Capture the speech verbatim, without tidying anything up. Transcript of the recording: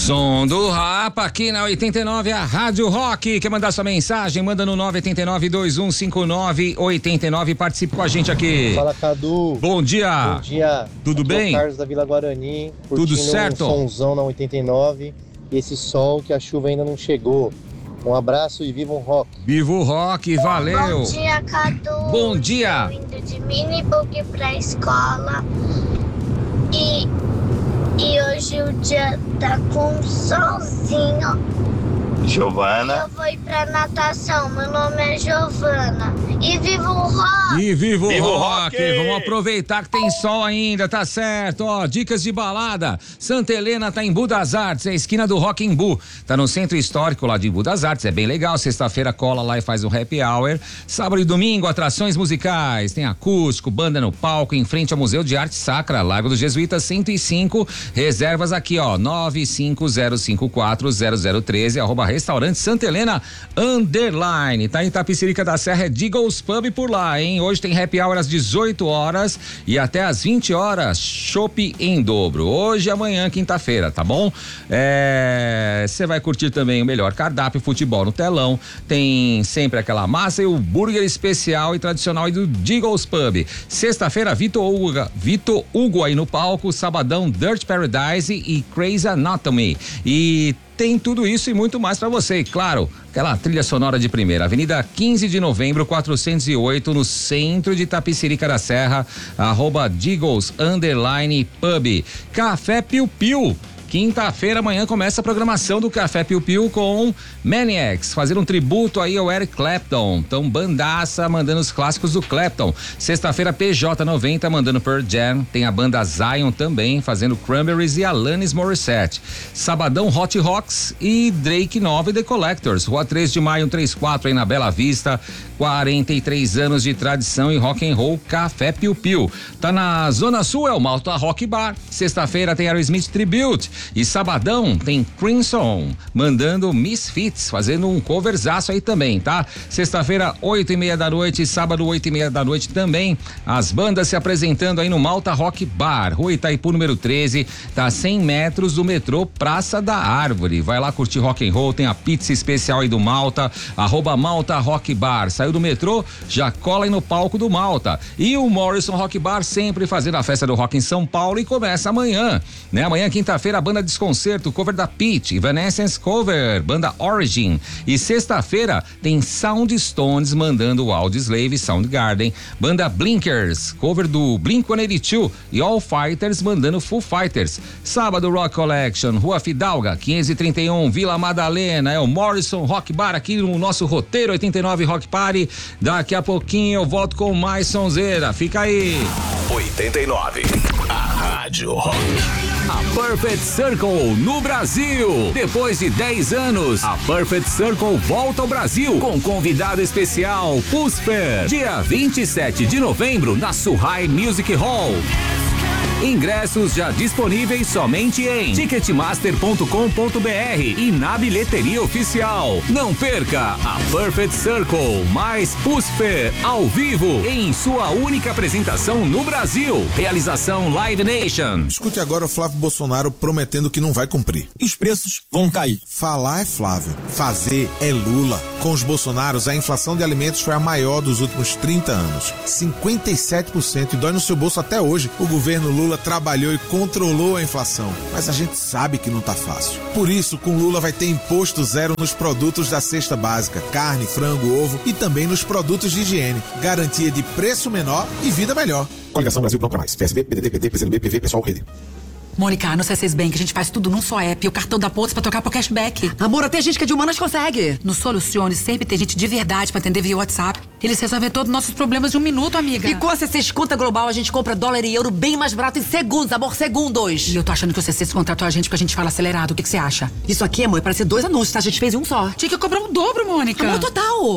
Som do Rapa aqui na oitenta e nove, a Rádio Rock. Quer mandar sua mensagem? Manda no nove oito nove, dois um cinco nove, oito nove. Participe com a gente aqui. Fala, Cadu. Bom dia. Bom dia. Tudo aqui bem? É o Carlos da Vila Guarani. Tudo certo? Um somzão na oitenta e nove. E esse sol que a chuva ainda não chegou. Um abraço e viva o rock. Viva o rock, valeu. Bom dia, Cadu. Bom dia. Estou indo de minibug pra escola. E, e hoje o dia tá com um solzinho. Giovana. Eu vou ir pra natação. Meu nome é Giovana. E viva o rock! E viva o Viva o rock. rock! Vamos aproveitar que tem sol ainda, tá certo? Ó, dicas de balada. Santa Helena tá em Embu das Artes, é a esquina do Rock em Embu. Tá no centro histórico lá de Embu das Artes, é bem legal. Sexta-feira cola lá e faz um happy hour. Sábado e domingo, atrações musicais. Tem acústico, banda no palco, em frente ao Museu de Arte Sacra, Largo dos Jesuítas cento e cinco. Reservas aqui, ó, nove cinco zero cinco quatro zero zero um três, arroba Restaurante Santa Helena Underline. Tá em Itapecerica da Serra, é Deagles Pub por lá, hein? Hoje tem happy hour às dezoito horas e até às vinte horas, chopp em dobro. Hoje e amanhã, quinta-feira, tá bom? Você é... vai curtir também o melhor cardápio, futebol no telão. Tem sempre aquela massa e o burger especial e tradicional aí do Deagles Pub. Sexta-feira, Vitor Hugo, Vitor Hugo aí no palco. Sabadão, Dirt Paradise e Crazy Anatomy. E tem tudo isso e muito mais pra você, e claro, aquela trilha sonora de primeira. Avenida quinze de novembro, quatrocentos e oito, no centro de Itapecerica da Serra, arroba Deagles Underline Pub. Café Piu Piu. Quinta-feira, amanhã, começa a programação do Café Piu Piu com Maniacs, fazendo um tributo aí ao Eric Clapton. Então, bandaça mandando os clássicos do Clapton. Sexta-feira, P J noventa mandando Pearl Jam. Tem a banda Zion também, fazendo Cranberries e Alanis Morissette. Sabadão, Hot Rocks e Drake nove The Collectors. Rua três de maio, cento e trinta e quatro, aí na Bela Vista. quarenta e três anos de tradição e rock and roll, Café Piu Piu. Tá na Zona Sul, é o Malta Rock Bar. Sexta-feira tem Aerosmith Tribute. E sabadão tem Crimson mandando Misfits, fazendo um coverzaço aí também, tá? Sexta-feira, oito e meia da noite, sábado, oito e meia da noite também. As bandas se apresentando aí no Malta Rock Bar, Rua Itaipu, número treze, tá a cem metros do metrô Praça da Árvore. Vai lá curtir rock and roll, tem a pizza especial aí do Malta, arroba Malta Rock Bar. Saiu do metrô, já cola aí no palco do Malta. E o Morrison Rock Bar sempre fazendo a festa do rock em São Paulo e começa amanhã, né? Amanhã, quinta-feira, a banda Desconcerto, cover da Peach, Evanescence cover, banda Origin. E sexta-feira tem Soundstones mandando o Audioslave, Soundgarden, banda Blinkers, cover do Blink cento e oitenta e dois e All Fighters mandando Full Fighters. Sábado, Rock Collection, Rua Fidalga, quinhentos e trinta e um, Vila Madalena, é o Morrison Rock Bar aqui no nosso roteiro oitenta e nove Rock Party. Daqui a pouquinho eu volto com mais sonzeira, fica aí. oitenta e nove, a Rádio Rock. A Perfect Circle no Brasil. Depois de dez anos, a Perfect Circle volta ao Brasil com convidado especial, Pusper. Dia vinte e sete de novembro, na Suhai Music Hall. Ingressos já disponíveis somente em ticketmaster ponto com ponto br e na bilheteria oficial. Não perca a Perfect Circle mais Pusper ao vivo em sua única apresentação no Brasil. Realização Live Nation. Escute agora o Flávio Bolsonaro prometendo que não vai cumprir. E os preços vão cair. Falar é Flávio, fazer é Lula. Com os Bolsonaros, a inflação de alimentos foi a maior dos últimos trinta anos. cinquenta e sete por cento, e dói no seu bolso até hoje. O governo Lula trabalhou e controlou a inflação, mas a gente sabe que não tá fácil. Por isso, com Lula vai ter imposto zero nos produtos da cesta básica, carne, frango, ovo e também nos produtos de higiene. Garantia de preço menor e vida melhor. Coligação Brasil Compra Mais. P S B, P D T, P T, P C do B, P V, Pessoal, Rede. Mônica, no C S Bank a gente faz tudo num só app. O cartão da Pontos pra trocar pro cashback. Amor, até gente que é de humanas consegue. No Solucione sempre tem gente de verdade pra atender via WhatsApp. Eles resolvem todos os nossos problemas de um minuto, amiga. E com a C C Conta Global a gente compra dólar e euro bem mais barato em segundos, amor, segundos. E eu tô achando que o C C se contratou a gente porque a gente fala acelerado. O que que você acha? Isso aqui, amor, parece dois anúncios, tá? A gente fez um só. Tinha que cobrar o dobro, Mônica. Amor, total.